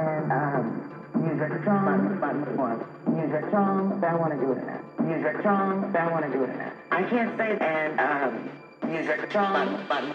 and use your charm, use your charm, I want to do it now. Use your charm, I want to do it now. I can't say and use your charm,